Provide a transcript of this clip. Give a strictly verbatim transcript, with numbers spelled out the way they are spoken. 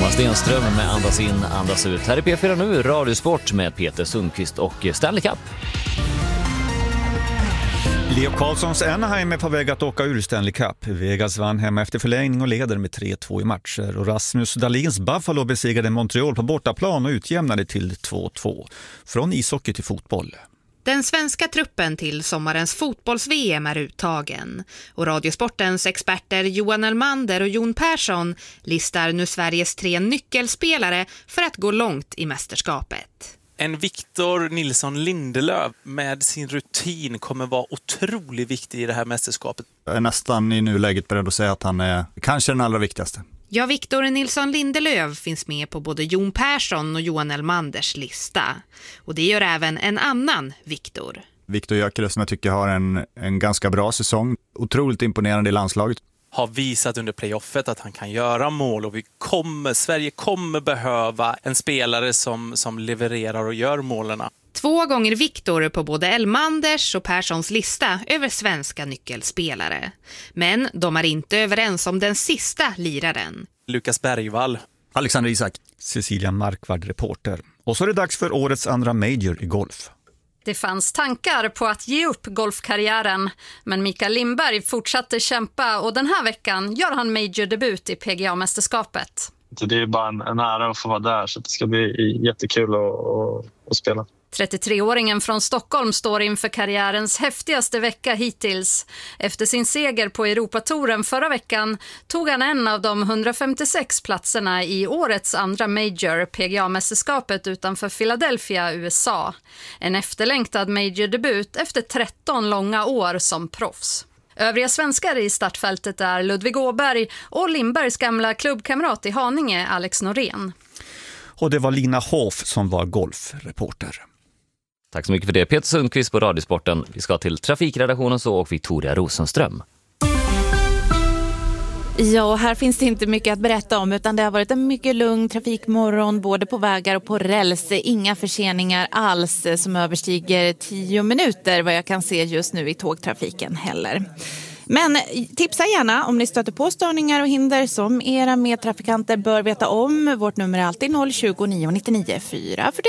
Jonas Stenström med Andas in, andas ut. Här är P fyra nu, Radiosport med Peter Sundqvist och Stanley Cup. Leo Carlssons Anaheim är på väg att åka ur Stanley Cup. Vegas vann hemma efter förlängning och leder med tre två i matcher. Och Rasmus Dahlins Buffalo besegrade Montreal på bortaplan och utjämnade till två två. Från ishockey till fotboll. Den svenska truppen till sommarens fotbolls-V M är uttagen. Och Radiosportens experter Johan Elmander och Jon Persson listar nu Sveriges tre nyckelspelare för att gå långt i mästerskapet. En Victor Nilsson Lindelöf med sin rutin kommer vara otroligt viktig i det här mästerskapet. Jag är nästan i nuläget beredd att säga att han är kanske den allra viktigaste. Ja, Victor Nilsson Lindelöf finns med på både Jon Persson och Johan Elmanders lista. Och det gör även en annan Victor. Victor Gyökeres som jag tycker har en, en ganska bra säsong. Otroligt imponerande i landslaget. Har visat under playoffet att han kan göra mål och vi kommer, Sverige kommer behöva en spelare som, som levererar och gör målen. Två gånger Victor på både Elmanders och Perssons lista över svenska nyckelspelare. Men de är inte överens om den sista liraren. Lukas Bergvall. Alexander Isak. Cecilia Markvard, reporter. Och så är det dags för årets andra major i golf. Det fanns tankar på att ge upp golfkarriären, men Mikael Lindberg fortsatte kämpa och den här veckan gör han major-debut i P G A-mästerskapet. Det är bara en, en ära att få vara där, så det ska bli jättekul att, att, att spela. trettiotre-åringen från Stockholm står inför karriärens häftigaste vecka hittills. Efter sin seger på Europatouren förra veckan tog han en av de hundrafemtiosex platserna i årets andra major, P G A-mästerskapet utanför Philadelphia, U S A. En efterlängtad major-debut efter tretton långa år som proffs. Övriga svenskar i startfältet är Ludvig Åberg och Lindbergs gamla klubbkamrat i Haninge, Alex Norén. Och det var Lina Hoff som var golfreporter. Tack så mycket för det, Peter Sundqvist på Radiosporten. Vi ska till trafikredaktionen så och Victoria Rosenström. Ja, här finns det inte mycket att berätta om, utan det har varit en mycket lugn trafikmorgon både på vägar och på räls. Inga förseningar alls som överstiger tio minuter vad jag kan se just nu i tågtrafiken heller. Men tipsa gärna om ni stöter på störningar och hinder som era medtrafikanter bör veta om. Vårt nummer är alltid noll tjugo nio nittionio fyra.